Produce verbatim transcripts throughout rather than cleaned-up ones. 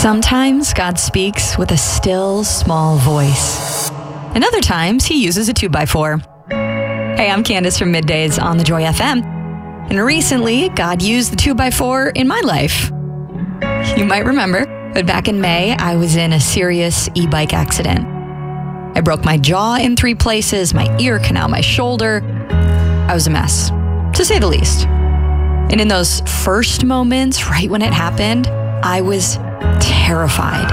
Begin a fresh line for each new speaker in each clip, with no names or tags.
Sometimes God speaks with a still, small voice. And other times, he uses a two by four. Hey, I'm Candace from Middays on the Joy F M. And recently, God used the two by four in my life. You might remember, but back in May, I was in a serious e-bike accident. I broke my jaw in three places, my ear canal, my shoulder. I was a mess, to say the least. And in those first moments, right when it happened, I was terrified.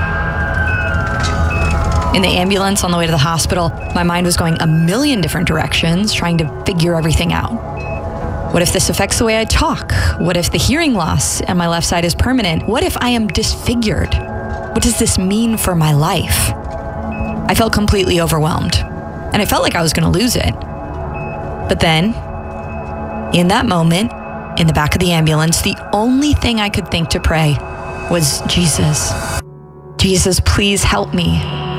In the ambulance on the way to the hospital, my mind was going a million different directions, trying to figure everything out. What if this affects the way I talk? What if the hearing loss on my left side is permanent? What if I am disfigured? What does this mean for my life? I felt completely overwhelmed, and I felt like I was going to lose it. But then, in that moment, in the back of the ambulance, the only thing I could think to pray was, Jesus, Jesus, please help me.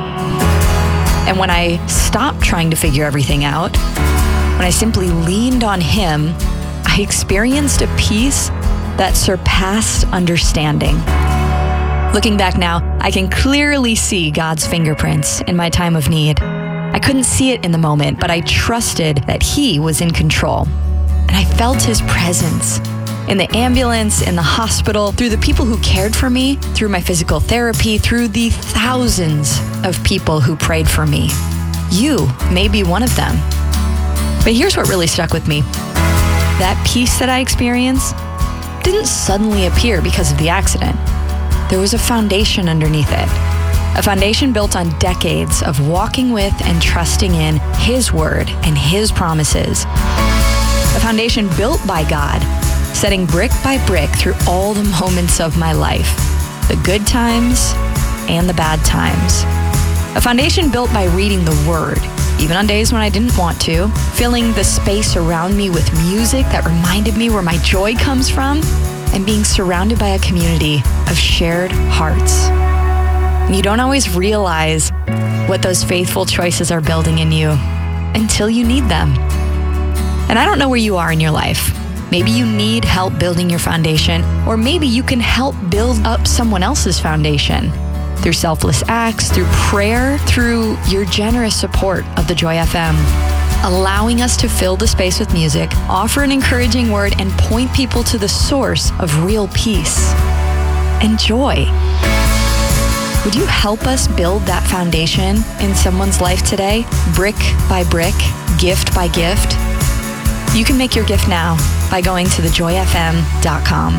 And when I stopped trying to figure everything out, when I simply leaned on him, I experienced a peace that surpassed understanding. Looking back now, I can clearly see God's fingerprints in my time of need. I couldn't see it in the moment, but I trusted that he was in control. And I felt his presence in the ambulance, in the hospital, through the people who cared for me, through my physical therapy, through the thousands of people who prayed for me. You may be one of them. But here's what really stuck with me. That peace that I experienced didn't suddenly appear because of the accident. There was a foundation underneath it. A foundation built on decades of walking with and trusting in his word and his promises. A foundation built by God, setting brick by brick through all the moments of my life, the good times and the bad times. A foundation built by reading the word, even on days when I didn't want to, filling the space around me with music that reminded me where my joy comes from, and being surrounded by a community of shared hearts. And you don't always realize what those faithful choices are building in you until you need them. And I don't know where you are in your life. Maybe you need help building your foundation, or maybe you can help build up someone else's foundation through selfless acts, through prayer, through your generous support of the Joy F M, allowing us to fill the space with music, offer an encouraging word, and point people to the source of real peace and joy. Would you help us build that foundation in someone's life today, brick by brick, gift by gift? You can make your gift now by going to the joy f m dot com.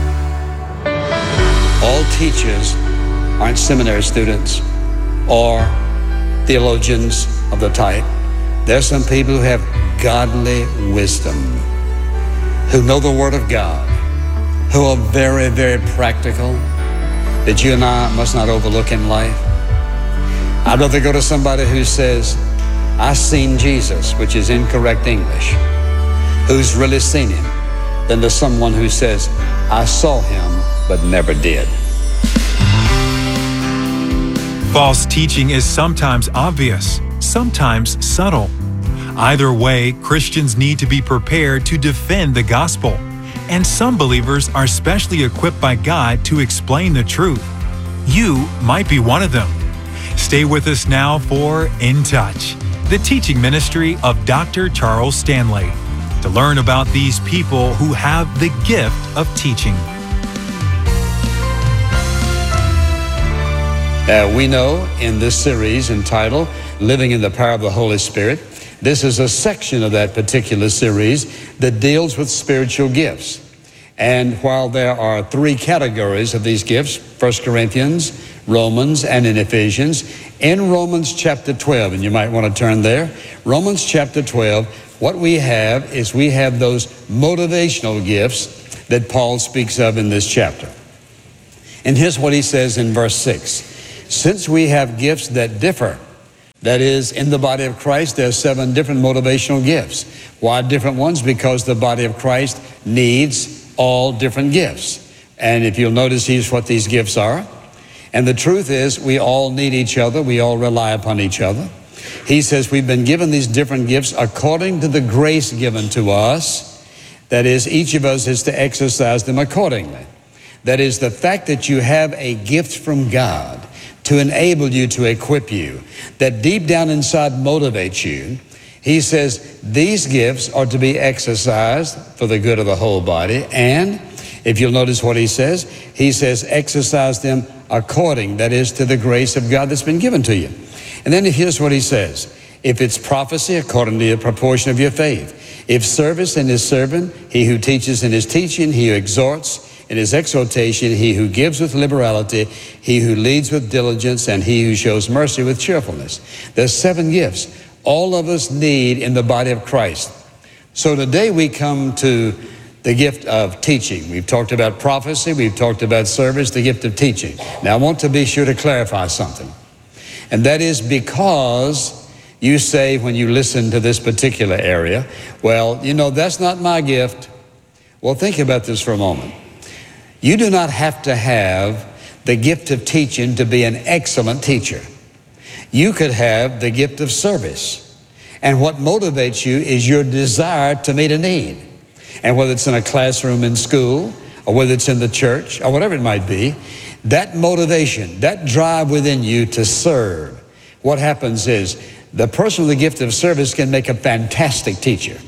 All teachers aren't seminary students or theologians of the type. There's some people who have godly wisdom, who know the Word of God, who are very, very practical, that you and I must not overlook in life. I'd rather go to somebody who says, I seen Jesus, which is incorrect English, who's really seen him, than to someone who says, I saw him, but never did.
False teaching is sometimes obvious, sometimes subtle. Either way, Christians need to be prepared to defend the gospel. And some believers are specially equipped by God to explain the truth. You might be one of them. Stay with us now for In Touch, the teaching ministry of Doctor Charles Stanley, to learn about these people who have the gift of teaching.
Uh, we know in this series entitled Living in the Power of the Holy Spirit, this is a section of that particular series that deals with spiritual gifts. And while there are three categories of these gifts, First Corinthians, Romans, and in Ephesians, in Romans chapter twelve, and you might want to turn there, Romans chapter twelve, what we have is we have those motivational gifts that Paul speaks of in this chapter. And here's what he says in verse six. Since we have gifts that differ, that is, in the body of Christ, there are seven different motivational gifts. Why different ones? Because the body of Christ needs all different gifts. And if you'll notice, here's what these gifts are. And the truth is, we all need each other. We all rely upon each other. He says we've been given these different gifts according to the grace given to us. That is, each of us is to exercise them accordingly. That is, the fact that you have a gift from God to enable you, to equip you, that deep down inside motivates you. He says these gifts are to be exercised for the good of the whole body. And if you'll notice what he says, he says exercise them according, that is, to the grace of God that's been given to you. And then here's what he says. If it's prophecy, according to the proportion of your faith. If service, in his servant, he who teaches in his teaching, he who exhorts in his exhortation, he who gives with liberality, he who leads with diligence, and he who shows mercy with cheerfulness. There's seven gifts all of us need in the body of Christ. So today we come to the gift of teaching. We've talked about prophecy, we've talked about service, the gift of teaching. Now I want to be sure to clarify something. And that is because you say when you listen to this particular area, well, you know, that's not my gift. Well, think about this for a moment. You do not have to have the gift of teaching to be an excellent teacher. You could have the gift of service. And what motivates you is your desire to meet a need. And whether it's in a classroom in school, or whether it's in the church, or whatever it might be, that motivation, that drive within you to serve, what happens is the person with the gift of service can make a fantastic teacher.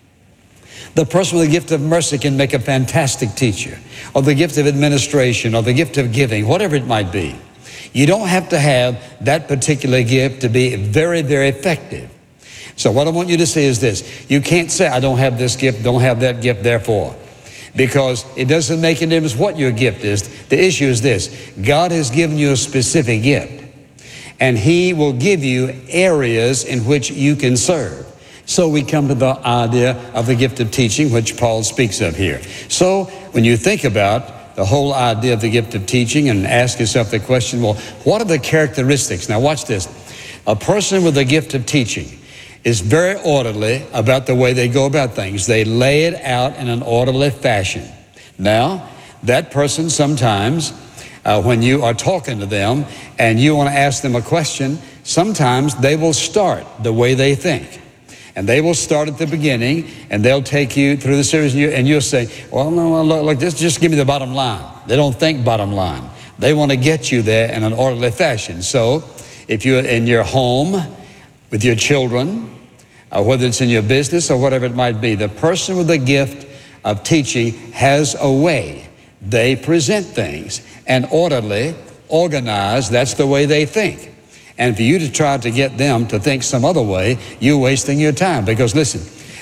The person with the gift of mercy can make a fantastic teacher, or the gift of administration, or the gift of giving, whatever it might be. You don't have to have that particular gift to be very, very effective. So what I want you to see is this. You can't say, I don't have this gift, don't have that gift, therefore. Because it doesn't make any difference what your gift is. The issue is this. God has given you a specific gift. And he will give you areas in which you can serve. So we come to the idea of the gift of teaching, which Paul speaks of here. So when you think about the whole idea of the gift of teaching and ask yourself the question, well, what are the characteristics? Now watch this. A person with the gift of teaching is very orderly about the way they go about things. They lay it out in an orderly fashion. Now, that person sometimes, uh, when you are talking to them and you want to ask them a question, sometimes they will start the way they think. And they will start at the beginning, and they'll take you through the series, and, you, and you'll say, well, no, look, look, this, just give me the bottom line. They don't think bottom line. They want to get you there in an orderly fashion. So if you're in your home with your children, or whether it's in your business or whatever it might be, the person with the gift of teaching has a way they present things, and orderly, organized, that's the way they think. And for you to try to get them to think some other way, you're wasting your time. Because listen,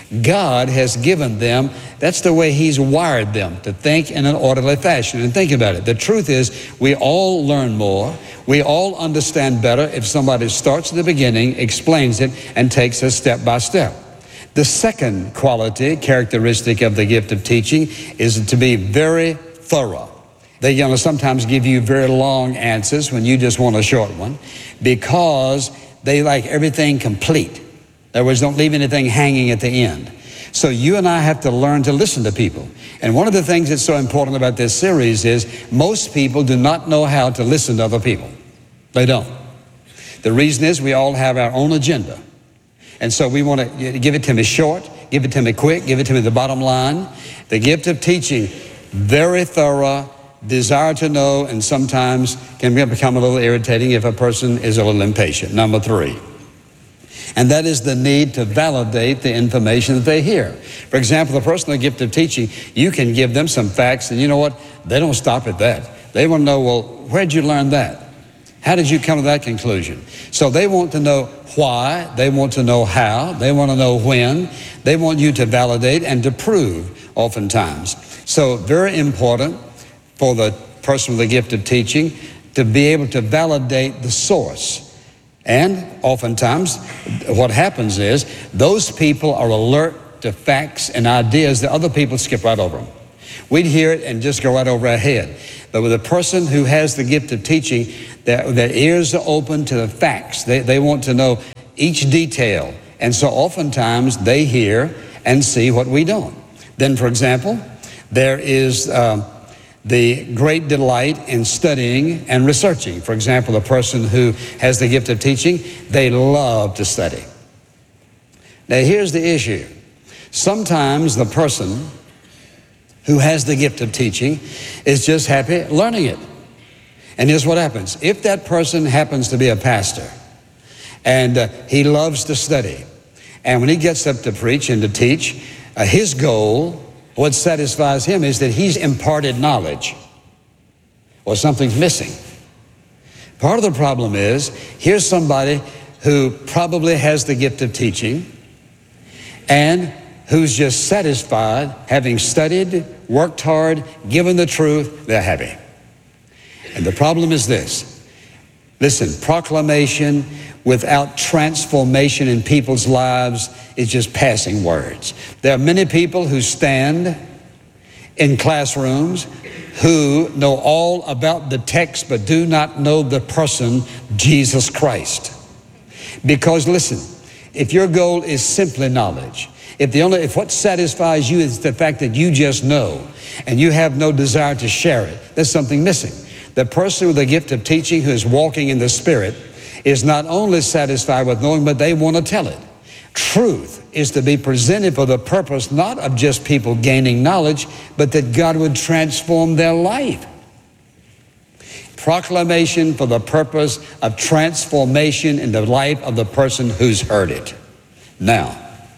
God has given them, that's the way he's wired them, to think in an orderly fashion. And think about it. The truth is, we all learn more. We all understand better if somebody starts at the beginning, explains it, and takes us step by step. The second quality, characteristic of the gift of teaching is to be very thorough. They're going to sometimes give you very long answers when you just want a short one, because they like everything complete. In other words, don't leave anything hanging at the end. So you and I have to learn to listen to people. And one of the things that's so important about this series is most people do not know how to listen to other people. They don't. The reason is we all have our own agenda. And so we want to give it to me short, give it to me quick, give it to me the bottom line. The gift of teaching, very thorough, desire to know, and sometimes can become a little irritating if a person is a little impatient. Number three. And that is the need to validate the information that they hear. For example, the person with the gift of teaching, you can give them some facts, and you know what? They don't stop at that. They want to know, well, where'd you learn that? How did you come to that conclusion? So they want to know why, they want to know how, they want to know when, they want you to validate and to prove oftentimes. So very important for the person with the gift of teaching to be able to validate the source. And oftentimes what happens is those people are alert to facts and ideas that other people skip right over them. We'd hear it and just go right over our head. But with a person who has the gift of teaching, their, their ears are open to the facts. They, they want to know each detail. And so oftentimes they hear and see what we don't. Then, for example, there is uh, the great delight in studying and researching. For example, the person who has the gift of teaching, they love to study. Now, here's the issue. Sometimes the person who has the gift of teaching is just happy learning it. And here's what happens. If that person happens to be a pastor and uh, he loves to study, and when he gets up to preach and to teach, uh, his goal, what satisfies him, is that he's imparted knowledge. Well, something's missing. Part of the problem is, here's somebody who probably has the gift of teaching and who's just satisfied, having studied, worked hard, given the truth, they're happy. And the problem is this. Listen, proclamation without transformation in people's lives is just passing words. There are many people who stand in classrooms who know all about the text but do not know the person, Jesus Christ. Because listen, if your goal is simply knowledge, if the only, if what satisfies you is the fact that you just know and you have no desire to share it, there's something missing. The person with the gift of teaching who is walking in the Spirit is not only satisfied with knowing, but they want to tell it. Truth is to be presented for the purpose not of just people gaining knowledge, but that God would transform their life. Proclamation for the purpose of transformation in the life of the person who's heard it. Now,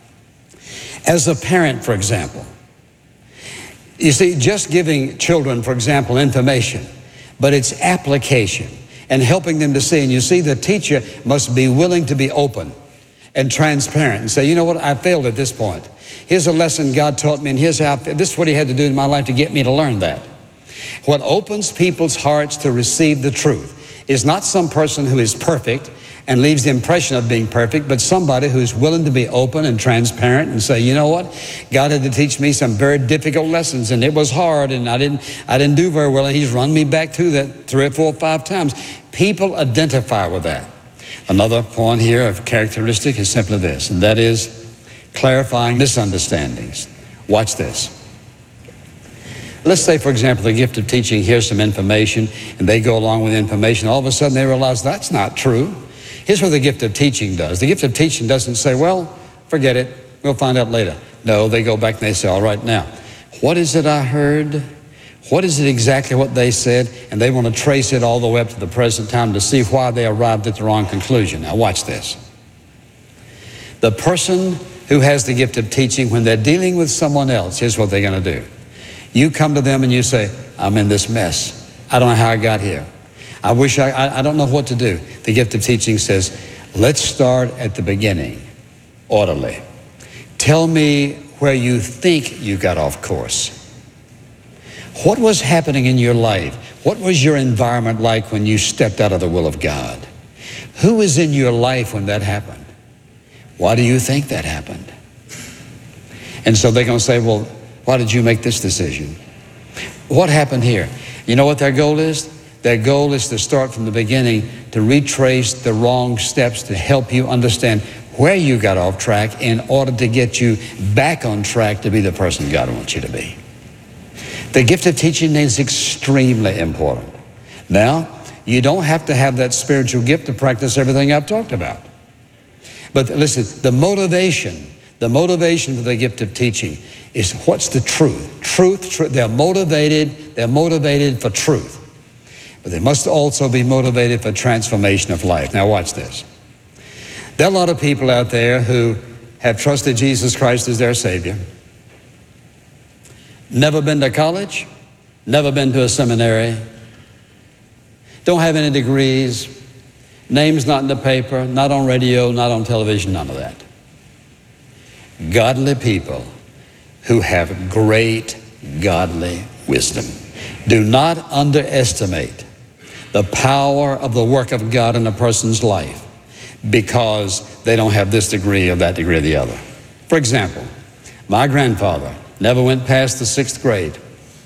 as a parent, for example, you see, just giving children, for example, information, but it's application and helping them to see. And you see, the teacher must be willing to be open and transparent and say, you know what, I failed at this point. Here's a lesson God taught me, and here's how, this is what he had to do in my life to get me to learn that. What opens people's hearts to receive the truth is not some person who is perfect and leaves the impression of being perfect, but somebody who's willing to be open and transparent and say, you know what, God had to teach me some very difficult lessons, and it was hard, and I didn't, I didn't do very well, and he's run me back through that three or four or five times. People identify with that. Another point here of characteristic is simply this, and that is clarifying misunderstandings. Watch this. Let's say, for example, the gift of teaching hears some information, and they go along with the information. All of a sudden, they realize that's not true. Here's what the gift of teaching does. The gift of teaching doesn't say, well, forget it, we'll find out later. No, they go back and they say, all right, now, what is it I heard? What is it exactly what they said? And they want to trace it all the way up to the present time to see why they arrived at the wrong conclusion. Now, watch this. The person who has the gift of teaching, when they're dealing with someone else, here's what they're going to do. You come to them and you say, I'm in this mess. I don't know how I got here. I wish I, I, I don't know what to do. The gift of teaching says, let's start at the beginning, orderly. Tell me where you think you got off course. What was happening in your life? What was your environment like when you stepped out of the will of God? Who was in your life when that happened? Why do you think that happened? And so they're going to say, well, why did you make this decision? What happened here? You know what their goal is? Their goal is to start from the beginning, to retrace the wrong steps, to help you understand where you got off track in order to get you back on track to be the person God wants you to be. The gift of teaching is extremely important. Now, you don't have to have that spiritual gift to practice everything I've talked about. But listen, the motivation, the motivation for the gift of teaching is what's the truth? Truth, truth. They're motivated, they're motivated for truth. But they must also be motivated for transformation of life. Now watch this. There are a lot of people out there who have trusted Jesus Christ as their Savior. Never been to college, never been to a seminary, don't have any degrees, names not in the paper, not on radio, not on television, none of that. Godly people who have great godly wisdom. Do not underestimate the power of the work of God in a person's life because they don't have this degree or that degree or the other. For example, my grandfather never went past the sixth grade.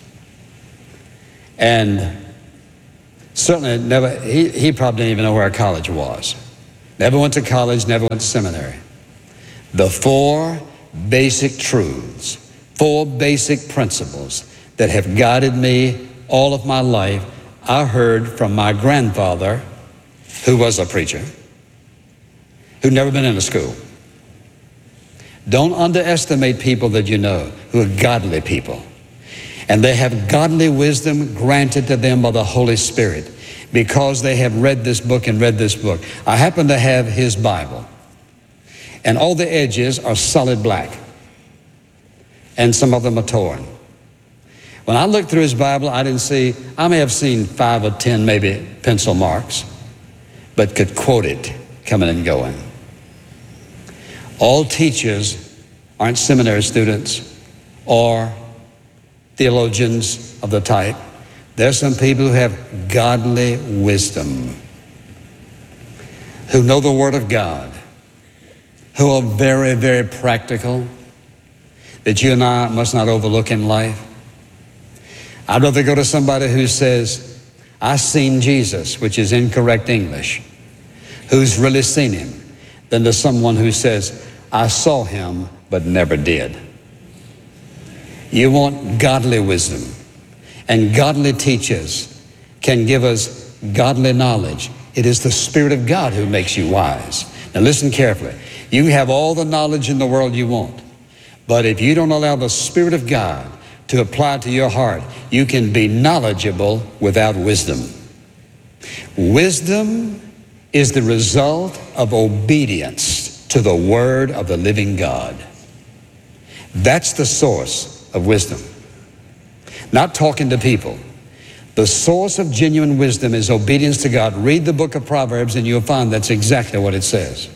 And certainly never, he, he probably didn't even know where a college was. Never went to college, never went to seminary. The four basic truths, four basic principles that have guided me all of my life, I heard from my grandfather, who was a preacher, who'd never been in a school. Don't underestimate people that you know who are godly people. And they have godly wisdom granted to them by the Holy Spirit because they have read this book and read this book. I happen to have his Bible, and all the edges are solid black, and some of them are torn. When I looked through his Bible, I didn't see, I may have seen five or ten maybe pencil marks, but could quote it coming and going. All teachers aren't seminary students or theologians of the type. There's some people who have godly wisdom, who know the Word of God, who are very, very practical, that you and I must not overlook in life. I'd rather go to somebody who says, I've seen Jesus, which is incorrect English, who's really seen him, than to someone who says, I saw him but never did. You want godly wisdom, and godly teachers can give us godly knowledge. It is the Spirit of God who makes you wise. Now listen carefully. You have all the knowledge in the world you want, but if you don't allow the Spirit of God to apply to your heart, you can be knowledgeable without wisdom. Wisdom is the result of obedience to the Word of the living God. That's the source of wisdom. Not talking to people. The source of genuine wisdom is obedience to God. Read the book of Proverbs and you'll find that's exactly what it says.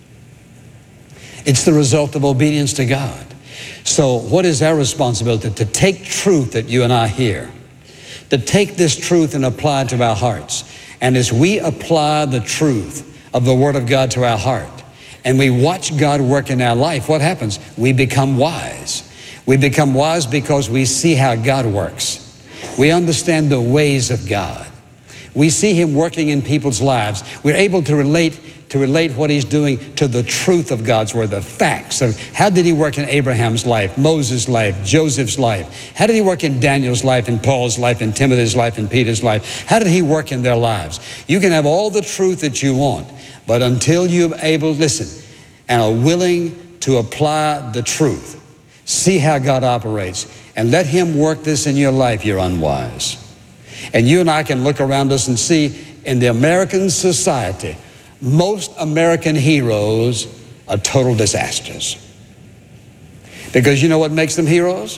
It's the result of obedience to God. So what is our responsibility? To take truth that you and I hear, to take this truth and apply it to our hearts. And as we apply the truth of the Word of God to our heart, and we watch God work in our life, what happens? We become wise. We become wise because we see how God works. We understand the ways of God. We see Him working in people's lives. We're able to relate to relate what He's doing to the truth of God's Word, the facts of how did He work in Abraham's life, Moses' life, Joseph's life? How did He work in Daniel's life, in Paul's life, in Timothy's life, in Peter's life? How did He work in their lives? You can have all the truth that you want, but until you're able to listen and are willing to apply the truth, see how God operates, and let Him work this in your life, you're unwise. And you and I can look around us and see in the American society, most American heroes are total disasters. Because you know what makes them heroes?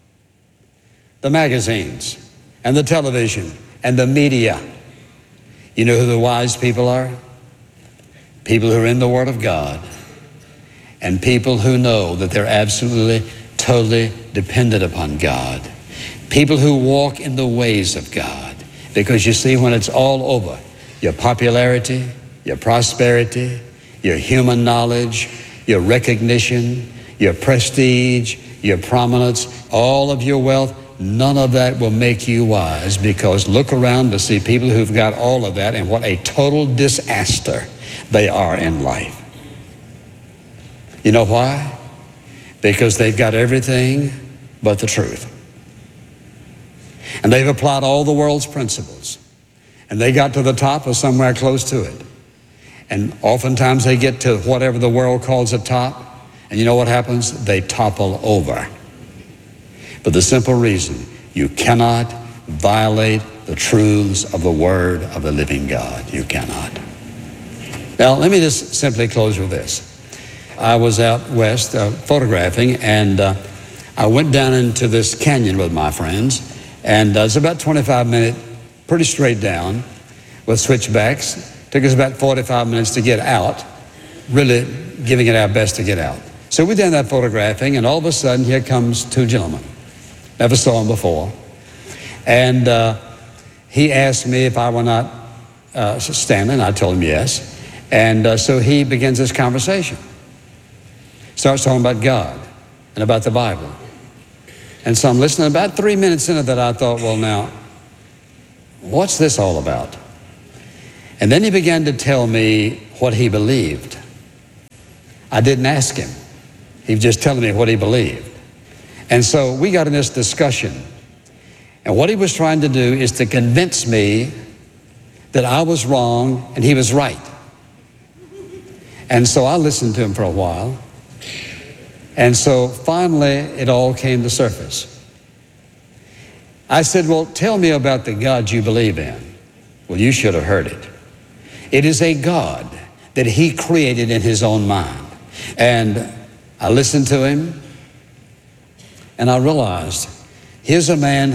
The magazines and the television and the media. You know who the wise people are? People who are in the Word of God, and people who know that they're absolutely, totally dependent upon God. People who walk in the ways of God. Because you see, when it's all over, your popularity, your prosperity, your human knowledge, your recognition, your prestige, your prominence, all of your wealth, none of that will make you wise, because look around to see people who've got all of that and what a total disaster they are in life. You know why? Because they've got everything but the truth. And they've applied all the world's principles. And they got to the top or somewhere close to it. And oftentimes they get to whatever the world calls a top, and you know what happens? They topple over. For the simple reason, you cannot violate the truths of the Word of the living God. You cannot. Now, let me just simply close with this. I was out west uh, photographing, and uh, I went down into this canyon with my friends, and uh, it's about twenty-five minutes, pretty straight down with switchbacks. Took us about forty-five minutes to get out, really giving it our best to get out. So we're down there photographing, and all of a sudden, here comes two gentlemen. Never saw them before. And uh, he asked me if I were not uh, standing. I told him yes. And uh, so he begins this conversation. Starts talking about God and about the Bible. And so I'm listening. About three minutes into that, I thought, well, now, what's this all about? And then he began to tell me what he believed. I didn't ask him. He was just telling me what he believed. And so we got in this discussion. And what he was trying to do is to convince me that I was wrong and he was right. And so I listened to him for a while. And so finally it all came to surface. I said, well, tell me about the God you believe in. Well, you should have heard it. It is a God that he created in his own mind. And I listened to him, and I realized, here's a man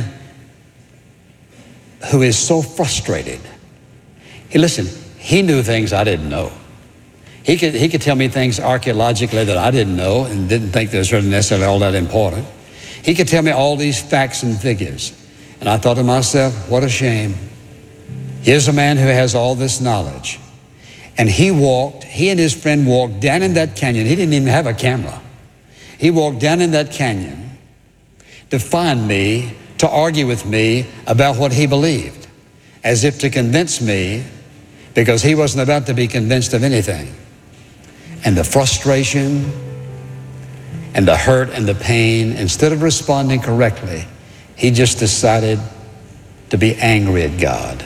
who is so frustrated. He, listen, he knew things I didn't know. He could, he could tell me things archaeologically that I didn't know and didn't think they was really necessarily all that important. He could tell me all these facts and figures. And I thought to myself, what a shame. Here's a man who has all this knowledge. And he walked, he and his friend walked down in that canyon. He didn't even have a camera. He walked down in that canyon to find me, to argue with me about what he believed, as if to convince me, because he wasn't about to be convinced of anything. And the frustration and the hurt and the pain, instead of responding correctly, he just decided to be angry at God.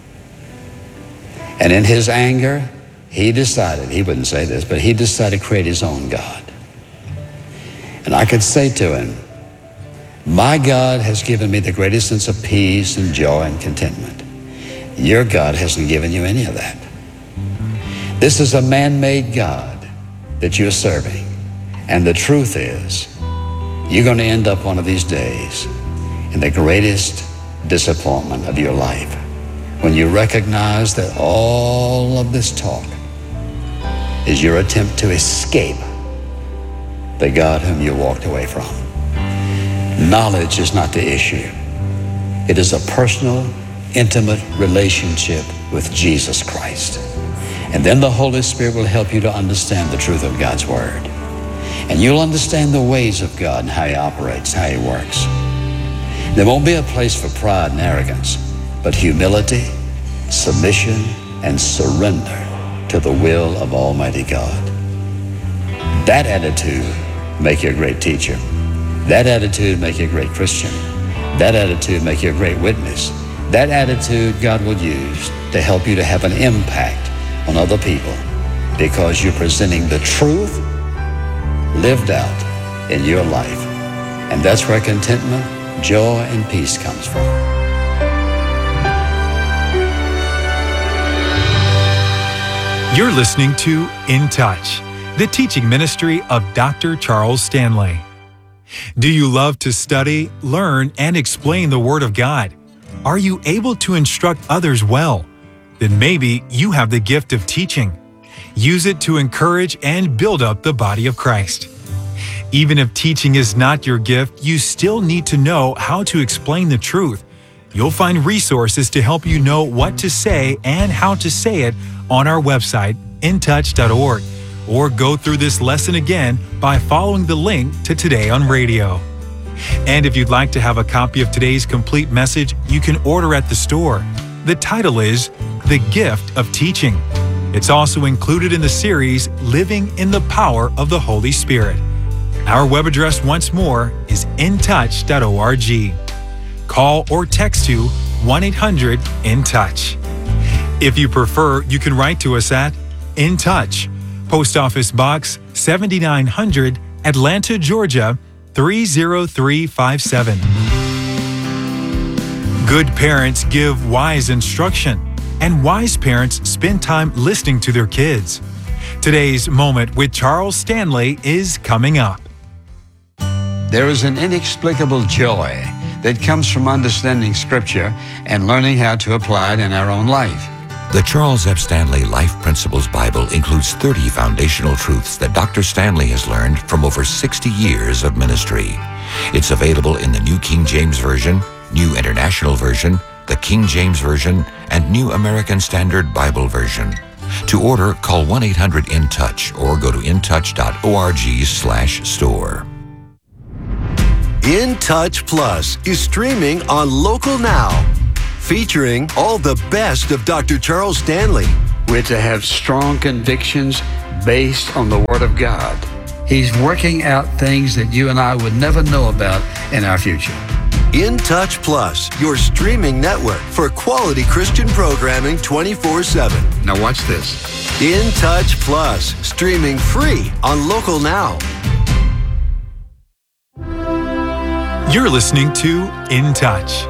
And in his anger, he decided, he wouldn't say this, but he decided to create his own God. And I could say to him, my God has given me the greatest sense of peace and joy and contentment. Your God hasn't given you any of that. This is a man-made God that you're serving. And the truth is, you're going to end up one of these days in the greatest disappointment of your life, when you recognize that all of this talk is your attempt to escape the God whom you walked away from. Knowledge is not the issue. It is a personal, intimate relationship with Jesus Christ. And then the Holy Spirit will help you to understand the truth of God's Word. And you'll understand the ways of God and how he operates, how he works. There won't be a place for pride and arrogance, but humility, submission, and surrender to the will of Almighty God. That attitude make you a great teacher. That attitude make you a great Christian. That attitude make you a great witness. That attitude God will use to help you to have an impact on other people, because you're presenting the truth lived out in your life. And that's where contentment, joy, and peace comes from.
You're listening to In Touch, the teaching ministry of Doctor Charles Stanley. Do you love to study, learn, and explain the Word of God? Are you able to instruct others well? Then maybe you have the gift of teaching. Use it to encourage and build up the body of Christ. Even if teaching is not your gift, you still need to know how to explain the truth. You'll find resources to help you know what to say and how to say it on our website, in touch dot org, or go through this lesson again by following the link to Today on Radio. And if you'd like to have a copy of today's complete message, you can order at the store. The title is The Gift of Teaching. It's also included in the series, Living in the Power of the Holy Spirit. Our web address once more is in touch dot org. Call or text to one eight hundred in touch. If you prefer, you can write to us at In Touch, Post Office Box seventy-nine hundred, Atlanta, Georgia three zero three five seven. Good parents give wise instruction, and wise parents spend time listening to their kids. Today's Moment with Charles Stanley is coming up.
There is an inexplicable joy that comes from understanding Scripture and learning how to apply it in our own life.
The Charles F. Stanley Life Principles Bible includes thirty foundational truths that Doctor Stanley has learned from over sixty years of ministry. It's available in the New King James Version, New International Version, the King James Version, and New American Standard Bible Version. To order, call one eight hundred in touch or go to in touch dot org slash store.
In Touch Plus is streaming on Local Now, featuring all the best of Doctor Charles Stanley.
We're to have strong convictions based on the Word of God. He's working out things that you and I would never know about in our future.
In Touch Plus, your streaming network for quality Christian programming twenty-four seven.
Now watch this.
In Touch Plus, streaming free on Local Now.
You're listening to In Touch.